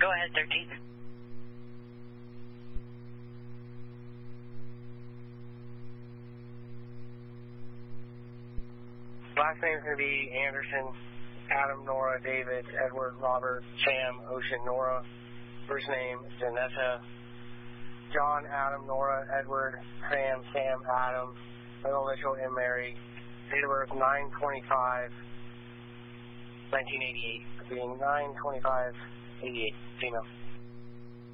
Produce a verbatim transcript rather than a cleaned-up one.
Go ahead, thirteen. Last name is going to be Anderson, Adam, Nora, David, Edward, Robert, Sam, Ocean, Nora. First name, Janessa. John, Adam, Nora, Edward, Sam, Sam, Adam. Middle initial, M. Mary. Date of birth, nine twenty-five nineteen eighty-eight. Being nine twenty-five eighty-eight. Female.